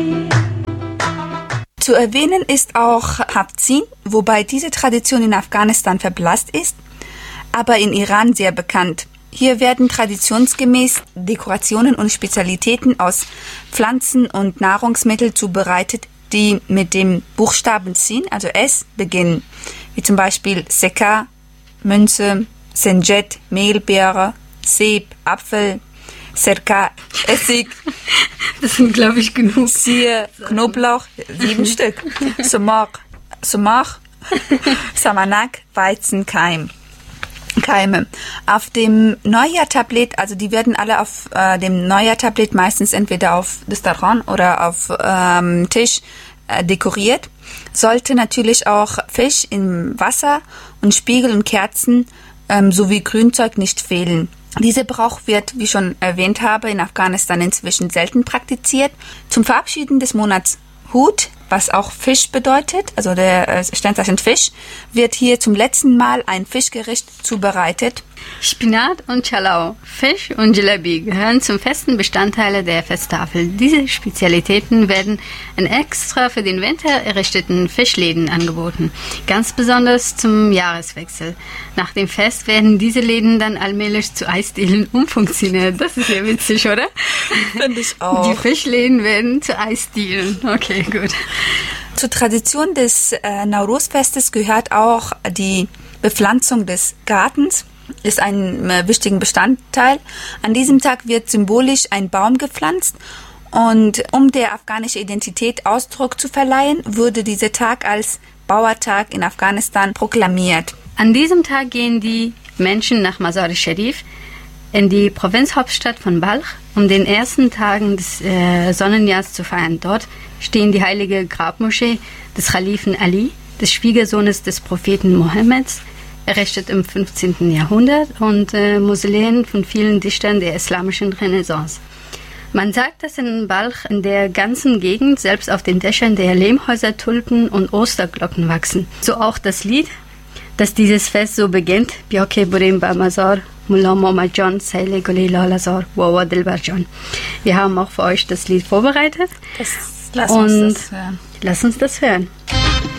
Zu erwähnen ist auch Haftzin, wobei diese Tradition in Afghanistan verblasst ist, aber in Iran sehr bekannt. Hier werden traditionsgemäß Dekorationen und Spezialitäten aus Pflanzen und Nahrungsmitteln zubereitet, die mit dem Buchstaben Sin, also S, beginnen, wie zum Beispiel Seka, Münze, Senjet, Mehlbeere, Seb, Apfel, Serka, Essig. Das sind, glaube ich, genug. Zier, Knoblauch, 7 Stück. Sumak, Samanak, Weizenkeime. Auf dem Neujahrtablett, also die werden alle auf dem Neujahrtablett meistens entweder auf Restaurant oder auf Tisch dekoriert. Sollte natürlich auch Fisch im Wasser und Spiegel und Kerzen sowie Grünzeug nicht fehlen. Dieser Brauch wird, wie schon erwähnt habe, in Afghanistan inzwischen selten praktiziert. Zum Verabschieden des Monats Hut, was auch Fisch bedeutet, also der Sternzeichen Fisch, wird hier zum letzten Mal ein Fischgericht zubereitet. Spinat und Chalau, Fisch und Jalebi gehören zum festen Bestandteile der Festtafel. Diese Spezialitäten werden in extra für den Winter errichteten Fischläden angeboten, ganz besonders zum Jahreswechsel. Nach dem Fest werden diese Läden dann allmählich zu Eisdielen umfunktioniert. Das ist ja witzig, oder? Finde ich auch. Die Fischläden werden zu Eisdielen. Okay, gut. Zur Tradition des Nowruz-Festes gehört auch die Bepflanzung des Gartens. Ist ein wichtiger Bestandteil. An diesem Tag wird symbolisch ein Baum gepflanzt und um der afghanischen Identität Ausdruck zu verleihen, wurde dieser Tag als Bauertag in Afghanistan proklamiert. An diesem Tag gehen die Menschen nach Mazar-e-Sharif in die Provinzhauptstadt von Balch, um den ersten Tagen des Sonnenjahrs zu feiern. Dort stehen die heilige Grabmoschee des Khalifen Ali, des Schwiegersohnes des Propheten Mohammeds, errichtet im 15. Jahrhundert und Mausoleen von vielen Dichtern der islamischen Renaissance. Man sagt, dass in Balch in der ganzen Gegend, selbst auf den Dächern der Lehmhäuser, Tulpen und Osterglocken wachsen. So auch das Lied, das dieses Fest so beginnt. Bioke Burim ba Mazar, Mullah Muhammad Jan, Saile Goli Lalazar, Wawa Dilbarjan. Wir haben auch für euch das Lied vorbereitet. Lass uns das hören. Lass uns das hören.